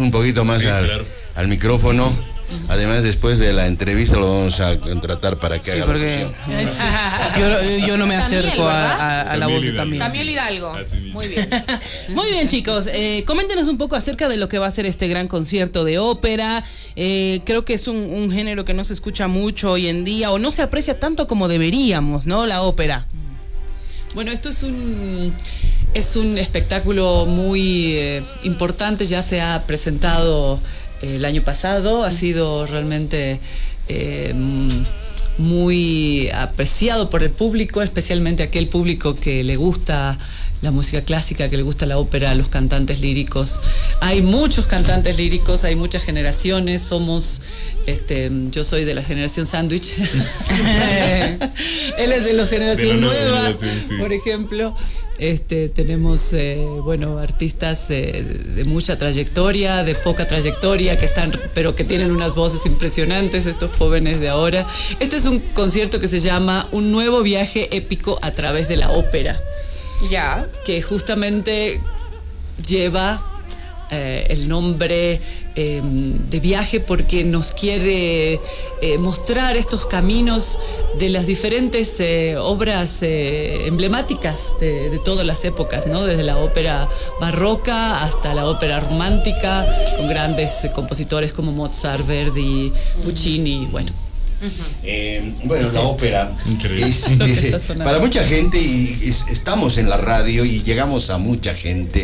un poquito más al micrófono. Además, después de la entrevista lo vamos a contratar para que haga locución. Yo no me acerco a la voz también. Camiel Hidalgo. Muy bien. Muy bien, chicos. Coméntenos un poco acerca de lo que va a ser este gran concierto de ópera. Creo que es un género que no se escucha mucho hoy en día, o no se aprecia tanto como deberíamos, ¿no? La ópera. Bueno, esto es un espectáculo muy importante. Ya se ha presentado el año pasado, ha sido realmente muy apreciado por el público, especialmente aquel público que le gusta la música clásica, que le gusta la ópera, los cantantes líricos. Hay muchos cantantes líricos, hay muchas generaciones. Yo soy de la generación sándwich. Él es de la generación nueva, por ejemplo. Tenemos, artistas de mucha trayectoria, de poca trayectoria, pero que tienen unas voces impresionantes, estos jóvenes de ahora. Este es un concierto que se llama Un nuevo viaje épico a través de la ópera. Ya. Que justamente lleva el nombre de viaje porque nos quiere mostrar estos caminos de las diferentes obras emblemáticas de todas las épocas, ¿no? Desde la ópera barroca hasta la ópera romántica, con grandes compositores como Mozart, Verdi, Puccini, bueno. La ópera es, para mucha gente, y estamos en la radio y llegamos a mucha gente.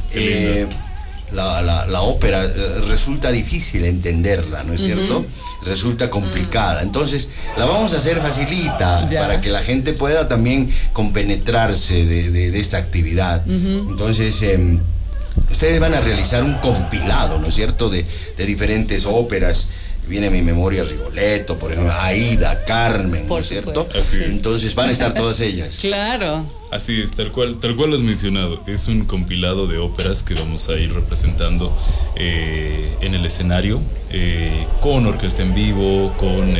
La ópera resulta difícil entenderla, ¿no es cierto? Resulta complicada. Entonces la vamos a hacer facilita para que la gente pueda también compenetrarse de esta actividad. Entonces ustedes van a realizar un compilado, ¿no es cierto?, de diferentes óperas. Viene a mi memoria Rigoletto, por ejemplo, Aida, Carmen, ¿no es cierto? Así es. Entonces van a estar todas ellas. Claro. Así es, tal cual lo has mencionado. Es un compilado de óperas que vamos a ir representando en el escenario, con orquesta en vivo, con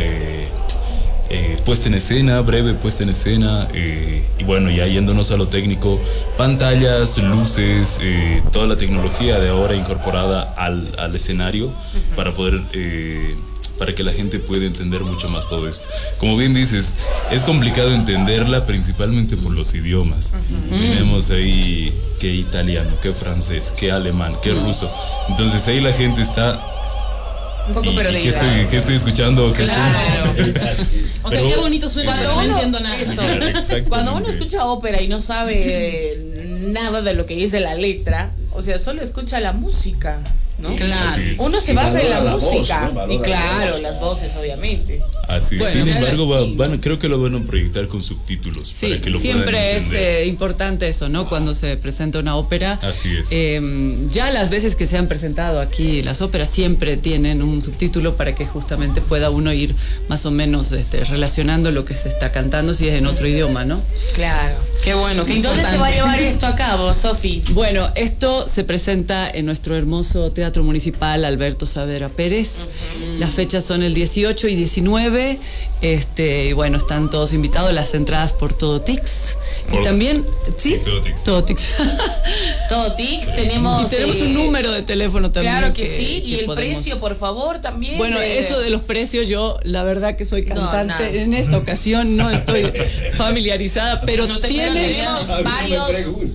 puesta en escena, breve puesta en escena, y bueno, ya yéndonos a lo técnico, pantallas, luces, toda la tecnología de ahora incorporada al escenario para poder para que la gente pueda entender mucho más todo esto. Como bien dices, es complicado entenderla principalmente por los idiomas. Tenemos ahí que italiano, que francés, que alemán, que ruso. Entonces ahí la gente está un poco perdida. ¿Qué estoy escuchando? Claro. O sea, qué bonito suena, cuando no uno, entiendo nada. Eso, cuando uno escucha ópera y no sabe nada de lo que dice la letra, o sea, solo escucha la música, ¿no? Claro. Uno se basa en la música, voz, ¿no? y claro, las voces, obviamente. Así es. Bueno, sin embargo, creo que lo van a proyectar con subtítulos para que lo siempre puedan entender. es importante eso, ¿no? Cuando se presenta una ópera. Así es. Ya las veces que se han presentado aquí las óperas siempre tienen un subtítulo para que justamente pueda uno ir más o menos relacionando lo que se está cantando si es en otro idioma, ¿no? Claro. Qué bueno, qué ¿Y dónde se va a llevar esto a cabo, Sofi? Bueno, esto se presenta en nuestro hermoso Teatro Municipal Alberto Saavedra Pérez. Las fechas son el 18 y 19. Y bueno, están todos invitados, las entradas por Todo Tix. Y también, ¿sí? Todo Tix. Todo Tix, tenemos... Y tenemos un número de teléfono también. Claro que sí, y el podemos... precio, por favor, también. Bueno, eso de los precios, yo la verdad que soy cantante, en esta ocasión no estoy familiarizada, pero tenemos varios...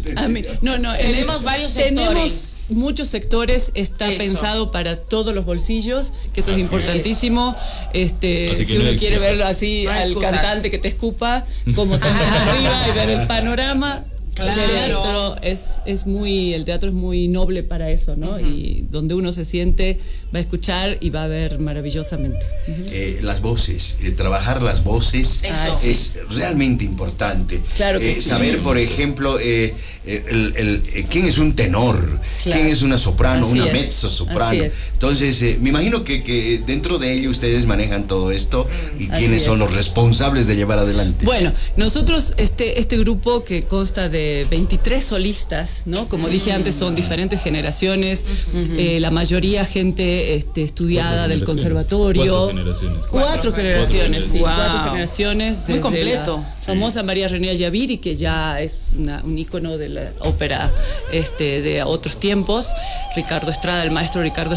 tenemos varios sectores. Tenemos muchos sectores, está pensado para todos los bolsillos, que eso es importantísimo. Si uno quiere verlo así, al cantante que te escupa, como te arriba y ver el panorama. Claro. El teatro es muy noble para eso, ¿no? Y donde uno se siente, va a escuchar y va a ver maravillosamente. Las voces, trabajar las voces es realmente importante. Claro que sí. Saber, por ejemplo, quién es un tenor, quién es una soprano, una mezzo soprano. Entonces, me imagino que dentro de ello ustedes manejan todo esto y quiénes son los responsables de llevar adelante. Bueno, nosotros, este grupo que consta de 23 solistas, ¿no? Como dije antes, son diferentes generaciones, la mayoría gente estudiada del conservatorio. Cuatro generaciones. Cuatro generaciones. Muy completo. La famosa María René Yaviri, que ya es un ícono de la ópera de otros tiempos. El maestro Ricardo